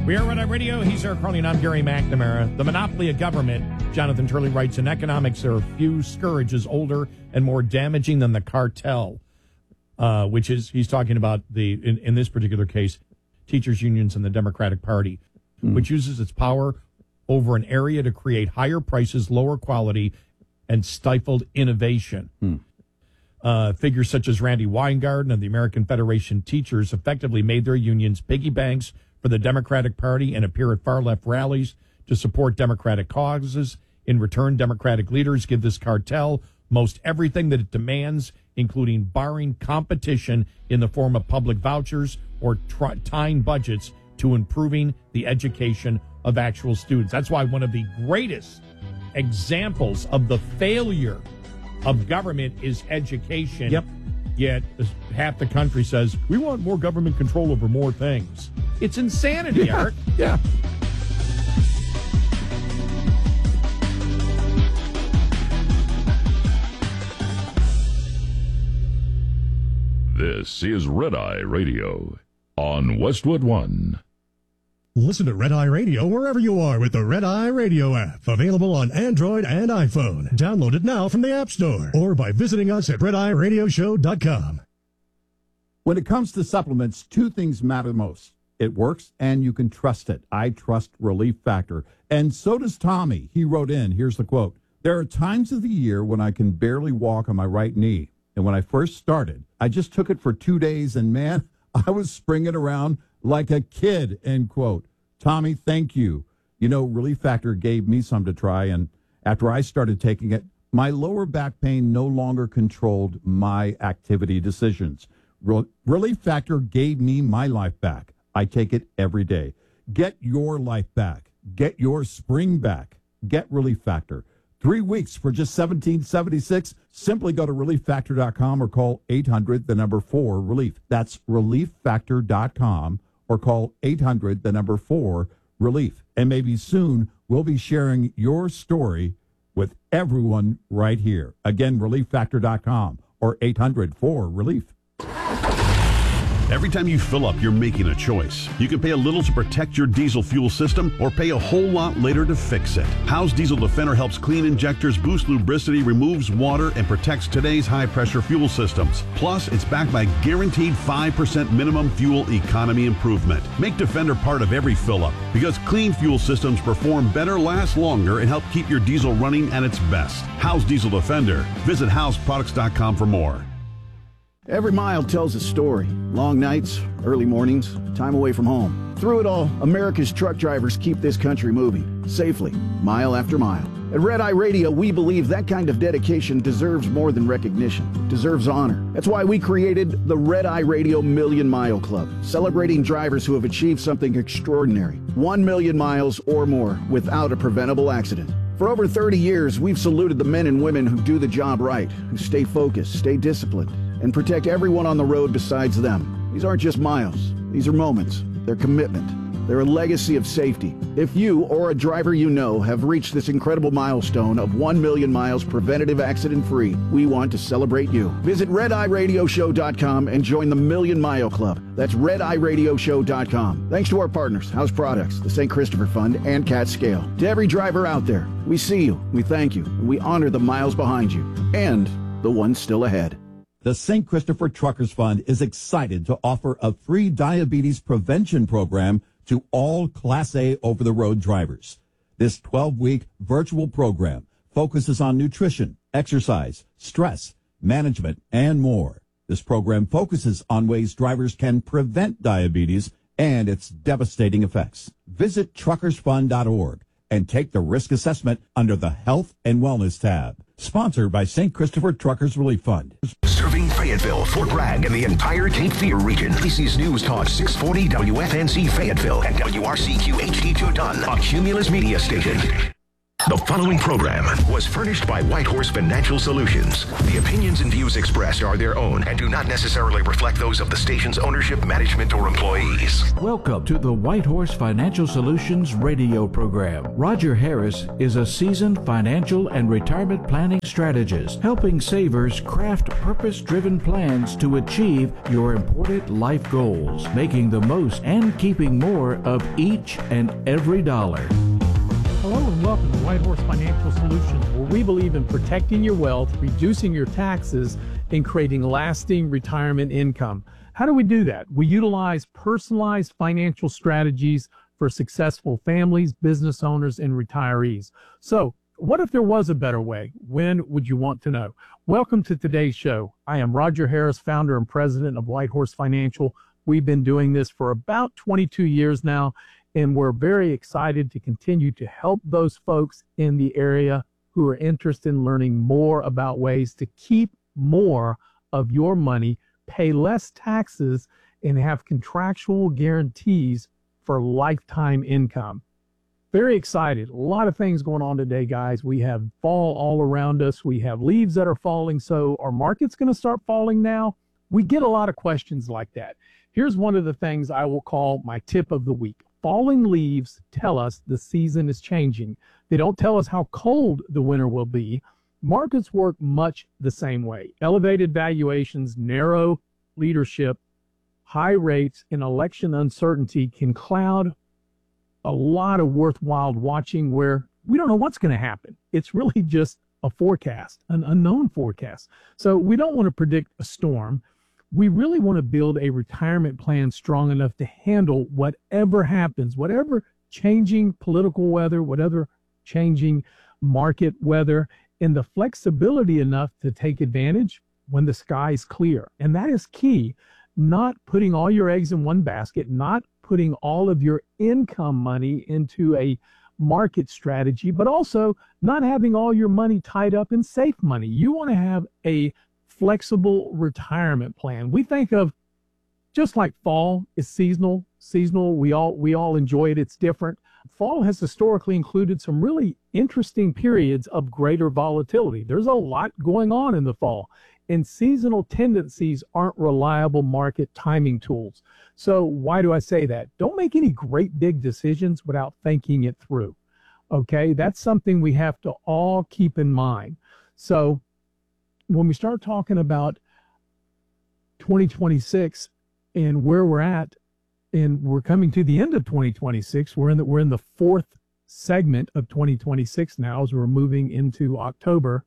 We are Red Eye Radio. He's Eric Carling. I'm Gary McNamara. The monopoly of government, Jonathan Turley writes, in economics, there are few scourges older and more damaging than the cartel, which is, he's talking about in this particular case, teachers' unions and the Democratic Party, which uses its power over an area to create higher prices, lower quality, and stifled innovation. Figures such as Randy Weingarten of the American Federation of Teachers effectively made their unions piggy banks for the Democratic Party and appear at far-left rallies to support Democratic causes. In return, Democratic leaders give this cartel most everything that it demands, including barring competition in the form of public vouchers or tying budgets to improving the education of actual students. That's why one of the greatest examples of the failure of government is education. Yep. Yet half the country says, we want more government control over more things. It's insanity, Eric. Yeah. This is Red Eye Radio on Westwood One. Listen to Red Eye Radio wherever you are with the Red Eye Radio app. Available on Android and iPhone. Download it now from the App Store or by visiting us at RedEyeRadioshow.com. When it comes to supplements, two things matter most. It works and you can trust it. I trust Relief Factor. And so does Tommy. He wrote in, here's the quote, "There are times of the year when I can barely walk on my right knee. And when I first started, I just took it for 2 days and man, I was springing around like a kid," end quote. Tommy, thank you. You know, Relief Factor gave me some to try, and after I started taking it, my lower back pain no longer controlled my activity decisions. Relief Factor gave me my life back. I take it every day. Get your life back. Get your spring back. Get Relief Factor. 3 weeks for just $17.76. Simply go to ReliefFactor.com or call 800-4-RELIEF. That's ReliefFactor.com or call 800-4-RELIEF. And maybe soon we'll be sharing your story with everyone right here. Again, ReliefFactor.com or 800-4-RELIEF. Every time you fill up, you're making a choice. You can pay a little to protect your diesel fuel system or pay a whole lot later to fix it. Howe's Diesel Defender helps clean injectors, boost lubricity, removes water, and protects today's high-pressure fuel systems. Plus, it's backed by guaranteed 5% minimum fuel economy improvement. Make Defender part of every fill-up because clean fuel systems perform better, last longer, and help keep your diesel running at its best. Howe's Diesel Defender. Visit howsproducts.com for more. Every mile tells a story. Long nights, early mornings, time away from home. Through it all, America's truck drivers keep this country moving, safely, mile after mile. At Red Eye Radio, we believe that kind of dedication deserves more than recognition, deserves honor. That's why we created the Red Eye Radio Million Mile Club, celebrating drivers who have achieved something extraordinary. 1 million miles or more without a preventable accident. For over 30 years, we've saluted the men and women who do the job right, who stay focused, stay disciplined, and protect everyone on the road besides them. These aren't just miles. These are moments. They're commitment. They're a legacy of safety. If you or a driver you know have reached this incredible milestone of 1 million miles preventative accident-free, we want to celebrate you. Visit RedEyeRadioshow.com and join the Million Mile Club. That's RedEyeRadioshow.com. Thanks to our partners, House Products, the St. Christopher Fund, and Cat Scale. To every driver out there, we see you, we thank you, and we honor the miles behind you, and the ones still ahead. The St. Christopher Truckers Fund is excited to offer a free diabetes prevention program to all Class A over-the-road drivers. This 12-week virtual program focuses on nutrition, exercise, stress, management, and more. This program focuses on ways drivers can prevent diabetes and its devastating effects. Visit truckersfund.org and take the risk assessment under the Health and Wellness tab. Sponsored by St. Christopher Truckers Relief Fund. Serving Fayetteville, Fort Bragg, and the entire Cape Fear region. PC's News Talk 640 WFNC Fayetteville and WRCQ HD2 Dunn, a Cumulus media station. The following program was furnished by Whitehorse Financial Solutions. The opinions and views expressed are their own and do not necessarily reflect those of the station's ownership, management, or employees. Welcome to the Whitehorse Financial Solutions radio program. Roger Harris is a seasoned financial and retirement planning strategist, helping savers craft purpose-driven plans to achieve your important life goals, making the most and keeping more of each and every dollar. Hello and welcome to Whitehorse Financial Solutions, where we believe in protecting your wealth, reducing your taxes, and creating lasting retirement income. How do we do that? We utilize personalized financial strategies for successful families, business owners, and retirees. So, what if there was a better way? When would you want to know? Welcome to today's show. I am Roger Harris, founder and president of Whitehorse Financial. We've been doing this for about 22 years now, and we're very excited to continue to help those folks in the area who are interested in learning more about ways to keep more of your money, pay less taxes, and have contractual guarantees for lifetime income. Very excited. A lot of things going on today, guys. We have fall all around us. We have leaves that are falling. So are markets going to start falling now? We get a lot of questions like that. Here's one of the things I will call my tip of the week. Falling leaves tell us the season is changing. They don't tell us how cold the winter will be. Markets work much the same way. Elevated valuations, narrow leadership, high rates, and election uncertainty can cloud a lot of worthwhile watching where we don't know what's going to happen. It's really just a forecast, an unknown forecast. So we don't want to predict a storm. We really want to build a retirement plan strong enough to handle whatever happens, whatever changing political weather, whatever changing market weather, and the flexibility enough to take advantage when the sky's clear. And that is key, not putting all your eggs in one basket, not putting all of your income money into a market strategy, but also not having all your money tied up in safe money. You want to have a flexible retirement plan. We think of just like fall is seasonal. We all enjoy it. It's different. Fall has historically included some really interesting periods of greater volatility. There's a lot going on in the fall, and seasonal tendencies aren't reliable market timing tools. So why do I say that? Don't make any great big decisions without thinking it through. Okay, that's something we have to all keep in mind. So when we start talking about 2026 and where we're at, and we're coming to the end of 2026, we're in the fourth segment of 2026 now as we're moving into October,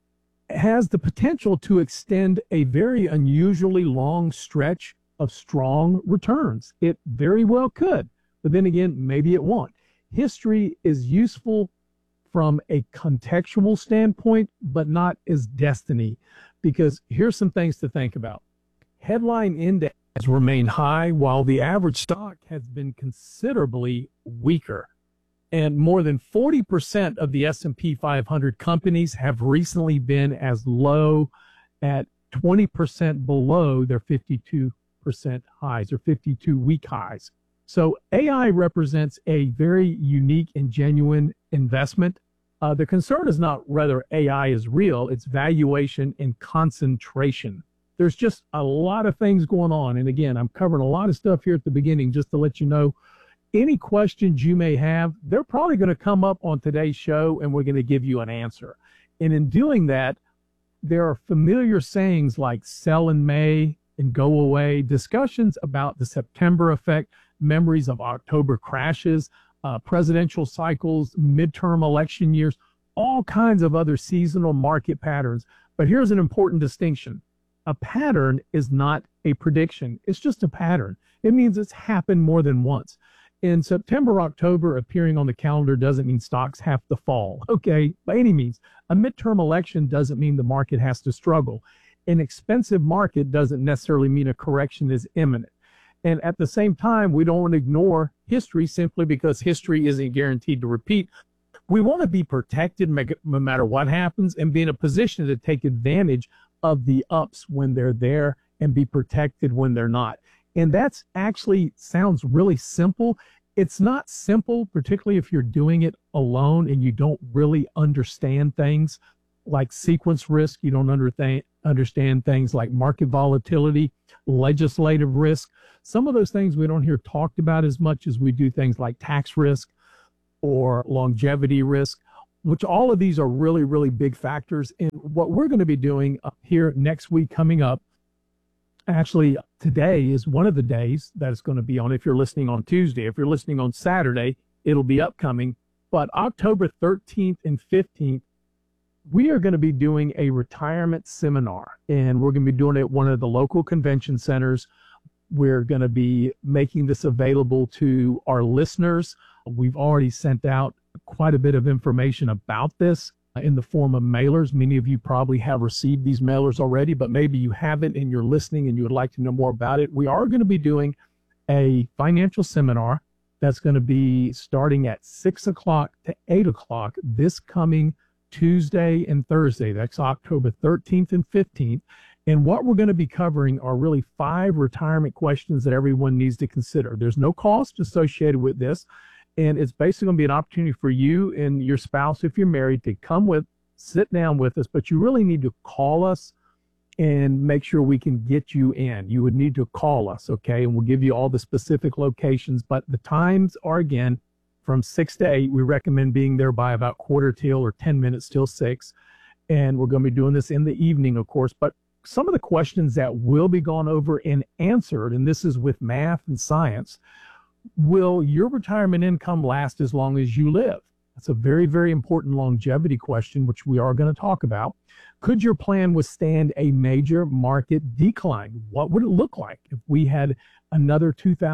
has the potential to extend a very unusually long stretch of strong returns. It very well could, but then again, maybe it won't. History is useful from a contextual standpoint, but not as destiny, because here's some things to think about. Headline index has remained high while the average stock has been considerably weaker. And more than 40% of the S&P 500 companies have recently been as low at 20% below their 52% highs or 52-week highs. So AI represents a very unique and genuine investment. The concern is not whether AI is real, it's valuation and concentration. There's just a lot of things going on. And again, I'm covering a lot of stuff here at the beginning just to let you know any questions you may have, they're probably going to come up on today's show and we're going to give you an answer. And in doing that, there are familiar sayings like sell in May and go away, discussions about the September effect, memories of October crashes, presidential cycles, midterm election years, all kinds of other seasonal market patterns. But here's an important distinction. A pattern is not a prediction. It's just a pattern. It means it's happened more than once. In September, October appearing on the calendar doesn't mean stocks have to fall, okay, by any means. A midterm election doesn't mean the market has to struggle. An expensive market doesn't necessarily mean a correction is imminent. And at the same time, we don't want to ignore history simply because history isn't guaranteed to repeat. We want to be protected no matter what happens and be in a position to take advantage of the ups when they're there and be protected when they're not. And that's actually sounds really simple. It's not simple, particularly if you're doing it alone and you don't really understand things like sequence risk. You don't understand things like market volatility, legislative risk. Some of those things we don't hear talked about as much as we do things like tax risk or longevity risk, which all of these are really, really big factors. And what we're going to be doing here next week coming up, actually today is one of the days that it's going to be on. If you're listening on Tuesday, if you're listening on Saturday, it'll be upcoming. But October 13th and 15th, we are going to be doing a retirement seminar, and we're going to be doing it at one of the local convention centers. We're going to be making this available to our listeners. We've already sent out quite a bit of information about this in the form of mailers. Many of you probably have received these mailers already, but maybe you haven't and you're listening and you would like to know more about it. We are going to be doing a financial seminar that's going to be starting at 6 o'clock to 8 o'clock this coming Tuesday and Thursday. That's October 13th and 15th. And what we're going to be covering are really 5 retirement questions that everyone needs to consider. There's no cost associated with this. And it's basically going to be an opportunity for you and your spouse, if you're married, to sit down with us. But you really need to call us and make sure we can get you in. You would need to call us, okay? And we'll give you all the specific locations. But the times are, again, from 6 to 8. We recommend being there by about 5:45 or 10 minutes till 6. And we're going to be doing this in the evening, of course. But some of the questions that will be gone over and answered, and this is with math and science, will your retirement income last as long as you live? That's a very, very important longevity question, which we are going to talk about. Could your plan withstand a major market decline? What would it look like if we had another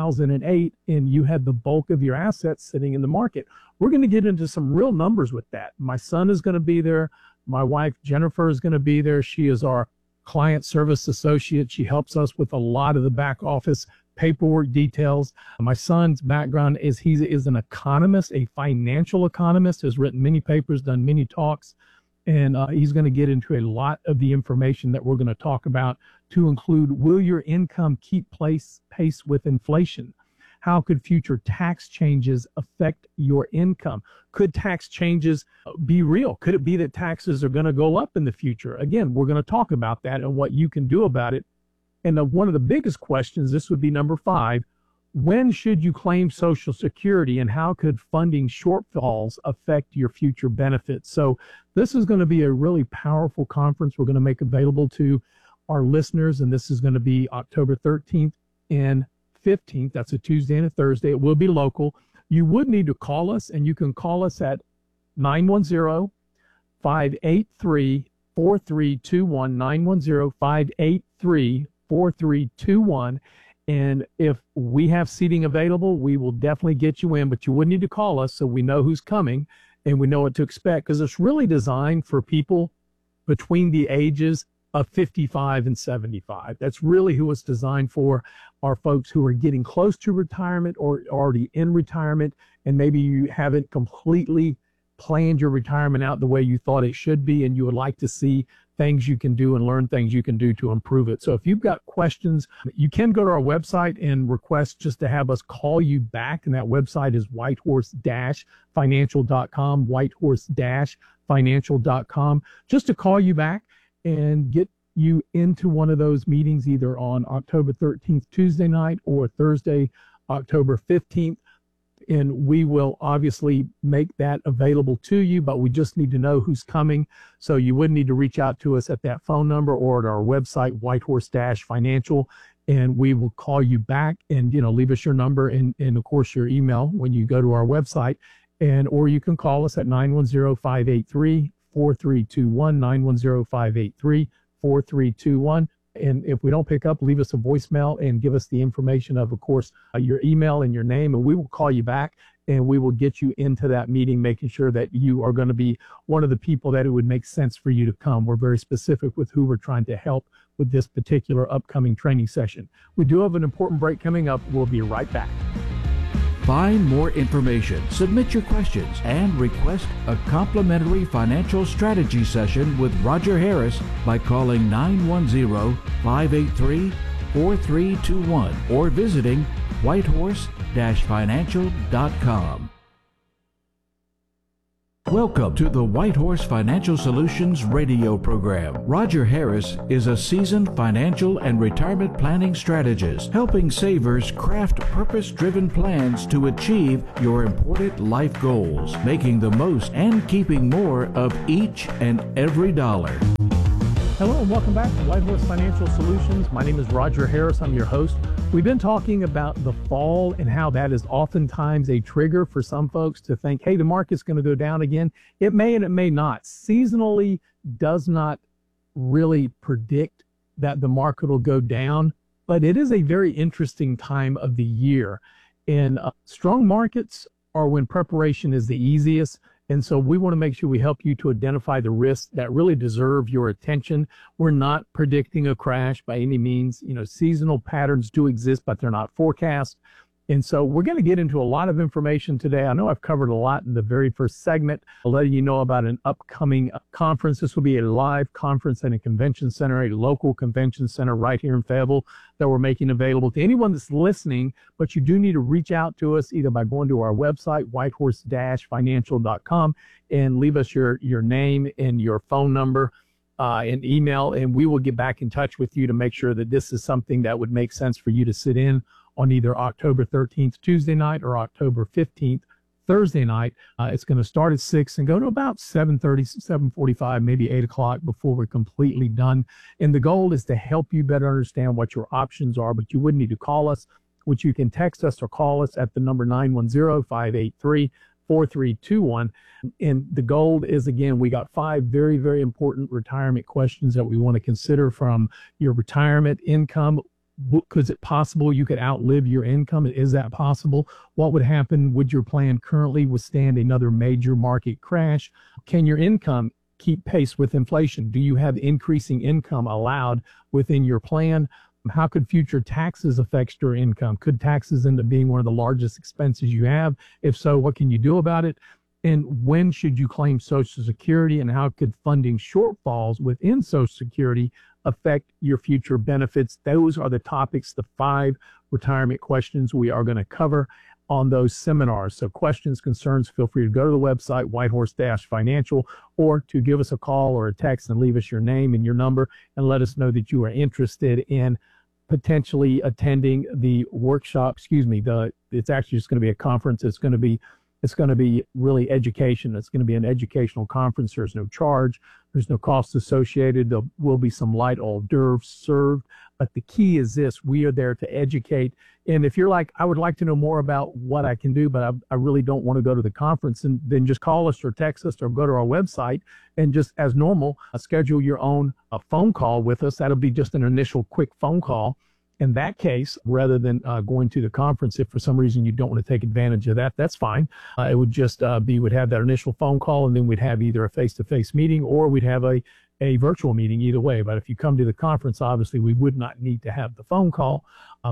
2008 and you had the bulk of your assets sitting in the market? We're going to get into some real numbers with that. My son is going to be there. My wife, Jennifer, is going to be there. She is our client service associate. She helps us with a lot of the back office paperwork details. My son's background is he is an economist, a financial economist, has written many papers, done many talks, and he's going to get into a lot of the information that we're going to talk about, to include, will your income keep pace with inflation? How could future tax changes affect your income? Could tax changes be real? Could it be that taxes are going to go up in the future? Again, we're going to talk about that and what you can do about it. And one of the biggest questions, this would be number 5, when should you claim Social Security, and how could funding shortfalls affect your future benefits? So this is going to be a really powerful conference we're going to make available to our listeners, and this is going to be October 13th and 15th. That's a Tuesday and a Thursday. It will be local. You would need to call us, and you can call us at 910-583-4321, 910-583-4321. And if we have seating available, we will definitely get you in, but you would need to call us so we know who's coming and we know what to expect, because it's really designed for people between the ages of 55 and 75. That's really who it's designed for, are folks who are getting close to retirement or already in retirement, and maybe you haven't completely planned your retirement out the way you thought it should be, and you would like to see things you can do and learn things you can do to improve it. So if you've got questions, you can go to our website and request just to have us call you back. And that website is whitehorse-financial.com, whitehorse-financial.com, just to call you back and get you into one of those meetings, either on October 13th, Tuesday night, or Thursday, October 15th. And we will obviously make that available to you, but we just need to know who's coming. So you would need to reach out to us at that phone number or at our website, Whitehorse-Financial, and we will call you back and, leave us your number and of course your email when you go to our website. Or you can call us at 910-583-4321, 910-583-4321. And if we don't pick up, leave us a voicemail and give us the information of course, your email and your name, and we will call you back and we will get you into that meeting, making sure that you are going to be one of the people that it would make sense for you to come. We're very specific with who we're trying to help with this particular upcoming training session. We do have an important break coming up. We'll be right back. Find more information, submit your questions, and request a complimentary financial strategy session with Roger Harris by calling 910-583-4321 or visiting whitehorse-financial.com. Welcome to the Whitehorse Financial Solutions radio program. Roger Harris is a seasoned financial and retirement planning strategist, helping savers craft purpose-driven plans to achieve your important life goals, making the most and keeping more of each and every dollar. Hello and welcome back to Whitehorse Financial Solutions. My name is Roger Harris. I'm your host. We've been talking about the fall and how that is oftentimes a trigger for some folks to think, hey, the market's going to go down again. It may and it may not. Seasonally does not really predict that the market will go down, but it is a very interesting time of the year. And strong markets are when preparation is the easiest. And so we want to make sure we help you to identify the risks that really deserve your attention. We're not predicting a crash by any means. You know, seasonal patterns do exist, but they're not forecast. And so we're going to get into a lot of information today. I know I've covered a lot in the very first segment. I'll let you know about an upcoming conference. This will be a live conference at a convention center, a local convention center right here in Fayetteville that we're making available to anyone that's listening. But you do need to reach out to us either by going to our website, whitehorse-financial.com, and leave us your name and your phone number and email, and we will get back in touch with you to make sure that this is something that would make sense for you to sit in on either October 13th, Tuesday night, or October 15th, Thursday night. It's going to start at 6 and go to about 7:30, 7:45, maybe 8 o'clock before we're completely done. And the goal is to help you better understand what your options are, but you would need to call us, which you can text us or call us at the number 910-583-4321. And the goal is, again, we got 5 very, very important retirement questions that we want to consider from your retirement income. Is it possible you could outlive your income? Is that possible? What would happen? Would your plan currently withstand another major market crash? Can your income keep pace with inflation? Do you have increasing income allowed within your plan? How could future taxes affect your income? Could taxes end up being one of the largest expenses you have? If so, what can you do about it? And when should you claim Social Security, and how could funding shortfalls within Social Security affect your future benefits? Those are the topics, the 5 retirement questions we are going to cover on those seminars. So questions, concerns, feel free to go to the website, Whitehorse-Financial, or to give us a call or a text and leave us your name and your number and let us know that you are interested in potentially attending the workshop. It's actually just going to be a conference. It's going to be really education. It's going to be an educational conference. There's no charge. There's no cost associated. There will be some light hors d'oeuvres served. But the key is this: we are there to educate. And if you're like, I would like to know more about what I can do, but I really don't want to go to the conference, and then just call us or text us or go to our website and just, as normal, schedule your own phone call with us. That'll be just an initial quick phone call. In that case, rather than going to the conference, if for some reason you don't want to take advantage of that, that's fine. It would just we'd have that initial phone call, and then we'd have either a face-to-face meeting or we'd have a virtual meeting, either way. But if you come to the conference, obviously we would not need to have the phone call.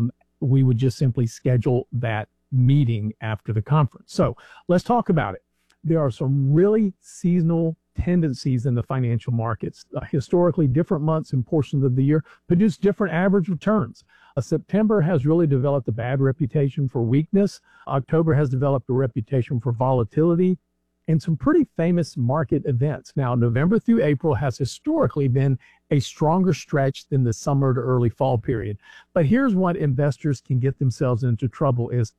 We would just simply schedule that meeting after the conference. So let's talk about it. There are some really seasonal tendencies in the financial markets. Historically, different months and portions of the year produce different average returns. September has really developed a bad reputation for weakness. October has developed a reputation for volatility and some pretty famous market events. Now, November through April has historically been a stronger stretch than the summer to early fall period. But here's what investors can get themselves into trouble is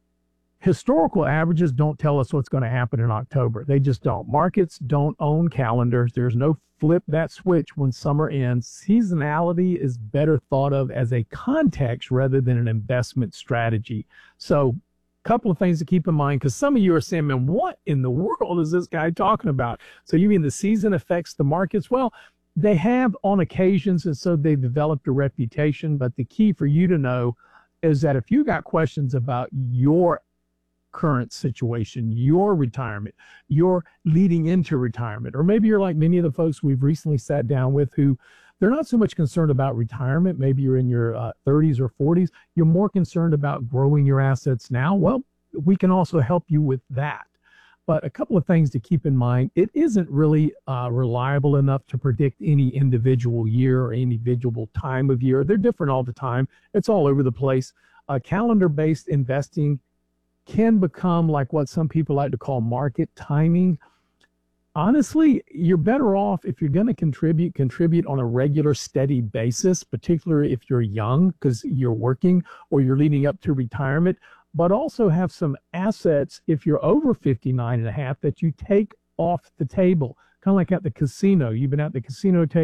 historical averages don't tell us what's going to happen in October. They just don't. Markets don't own calendars. There's no flip that switch when summer ends. Seasonality is better thought of as a context rather than an investment strategy. So a couple of things to keep in mind, because some of you are saying, man, what in the world is this guy talking about? So you mean the season affects the markets? Well, they have on occasions, and so they've developed a reputation. But the key for you to know is that if you got questions about your current situation, your retirement, your leading into retirement, or maybe you're like many of the folks we've recently sat down with who they're not so much concerned about retirement. Maybe you're in your 30s or 40s. You're more concerned about growing your assets now. Well, we can also help you with that. But a couple of things to keep in mind: it isn't really reliable enough to predict any individual year or individual time of year. They're different all the time. It's all over the place. calendar-based investing can become like what some people like to call market timing. Honestly, you're better off if you're going to contribute on a regular, steady basis, particularly if you're young because you're working or you're leading up to retirement, but also have some assets if you're over 59 and a half that you take off the table, kind of like at the casino. You've been at the casino table